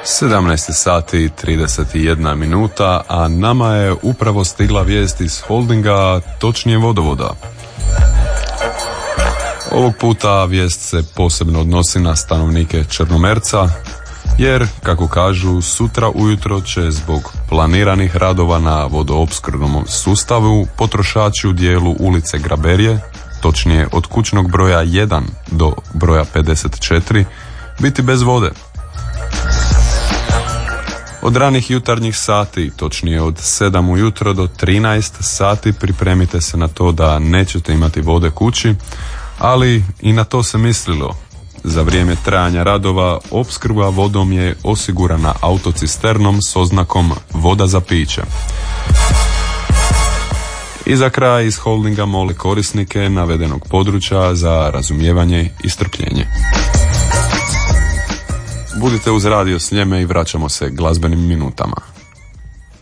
17 sati i 31 minuta, a nama je upravo stigla vijest iz holdinga, točnije vodovoda. Ovog puta vijest se posebno odnosi na stanovnike Črnomerca, jer, kako kažu, sutra ujutro će zbog planiranih radova na vodoopskrbnom sustavu potrošači u dijelu ulice Graberje, točnije od kućnog broja 1 do broja 54, biti bez vode. Od ranih jutarnjih sati, točnije od 7 ujutro do 13 sati, pripremite se na to da nećete imati vode kući, ali i na to se mislilo. Za vrijeme trajanja radova opskrba vodom je osigurana autocisternom s oznakom voda za piće. I za kraj iz holdinga moli korisnike navedenog područja za razumijevanje i strpljenje. Budite uz Radio Sljeme i vraćamo se glazbenim minutama.